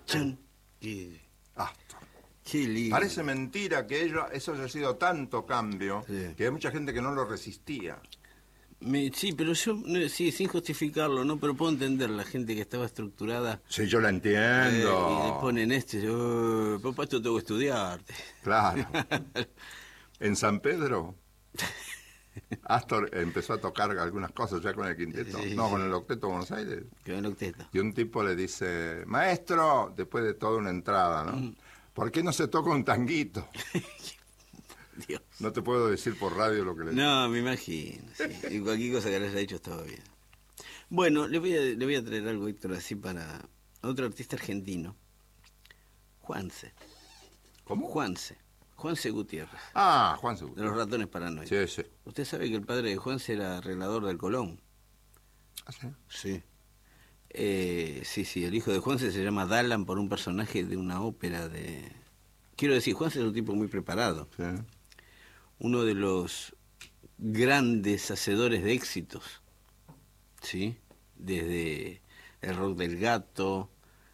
Chan. Astor. Qué lindo. Parece mentira que eso haya sido tanto cambio, Sí. que hay mucha gente que no lo resistía. Sí, pero yo, sí, sin justificarlo, ¿no? Pero puedo entender la gente que estaba estructurada. Sí, yo la entiendo. Y le ponen yo, papá, esto tengo que estudiar. Claro. En San Pedro, Astor empezó a tocar algunas cosas ya con el quinteto. Sí, no, sí. con el octeto de Buenos Aires. Que ven octeto. Y un tipo le dice, maestro, después de toda una entrada, ¿no? ¿Por qué no se toca un tanguito? Dios. No te puedo decir por radio lo que le digo. No, me imagino. Sí. Y cualquier cosa que le haya dicho estaba bien. Bueno, le voy a traer algo, Héctor, así para otro artista argentino. Juanse. ¿Cómo? Juanse Gutiérrez, Ah, Juan Seguro. de los Ratones Paranoicos. Sí, sí. Usted sabe que el padre de Juanse era arreglador del Colón. ¿Ah, sí? Sí. Sí, el hijo de Juanse se llama Dalan por un personaje de una ópera de... Quiero decir, Juanse es un tipo muy preparado. Sí. Uno de los grandes hacedores de éxitos, ¿sí? Desde El Rock del Gato,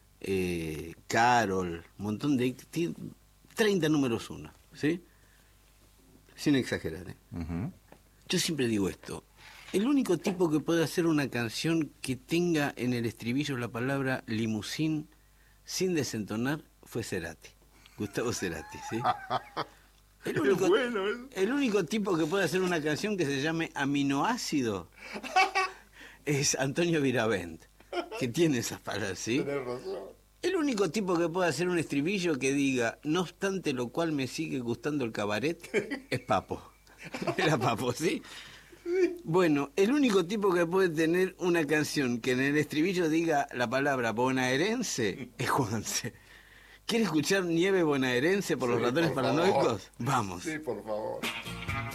Carol, un montón de... 30 números uno, ¿sí? Sin exagerar, ¿eh? Ujú. Yo siempre digo esto. El único tipo que puede hacer una canción que tenga en el estribillo la palabra limusín sin desentonar fue Cerati, Gustavo Cerati, ¿sí? Qué bueno eso. El único tipo que puede hacer una canción que se llame Aminoácido es Antonio Viravent, que tiene esas palabras, ¿sí? Tenés razón. El único tipo que puede hacer un estribillo que diga, no obstante lo cual me sigue gustando el cabaret, es Papo. Era Papo, ¿sí? Bueno, el único tipo que puede tener una canción que en el estribillo diga la palabra bonaerense es Juanse. ¿Quiere escuchar Nieve Bonaerense por los Sí, Ratones por favor. Paranoicos? Vamos. Sí, por favor.